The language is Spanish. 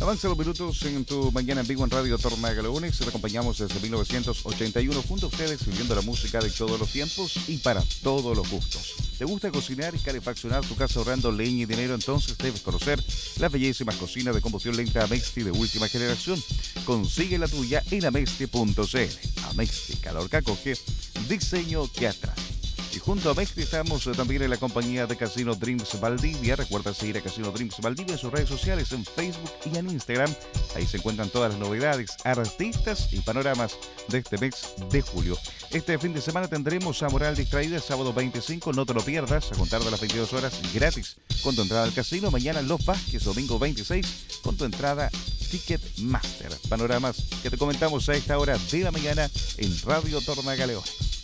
Avanza los minutos en tu mañana en vivo en Radio Tornagaleones. Te acompañamos desde 1981 junto a ustedes, viviendo la música de todos los tiempos y para todos los gustos. ¿Te gusta cocinar y calefaccionar tu casa ahorrando leña y dinero? Entonces debes conocer las bellísimas cocinas de combustión lenta Amexti de última generación. Consigue la tuya en amexti.cl. Amexti, calor que acoge, diseño que atrae. Y junto a Amexti estamos también en la compañía de Casino Dreams Valdivia. Recuerda seguir a Casino Dreams Valdivia en sus redes sociales, en Facebook y en Instagram. Ahí se encuentran todas las novedades, artistas y panoramas de este mes de julio. Este fin de semana tendremos a Moral Distraída, sábado 25, no te lo pierdas, a contar de las 22 horas gratis con tu entrada al casino. Mañana Los Vázquez, domingo 26, con tu entrada Ticketmaster. Panoramas que te comentamos a esta hora de la mañana en Radio Tornagaleones.